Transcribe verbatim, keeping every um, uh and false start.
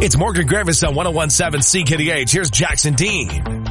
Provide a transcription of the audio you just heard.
It's Morgan Gravis on one oh one point seven C K D H. Here's Jackson Dean.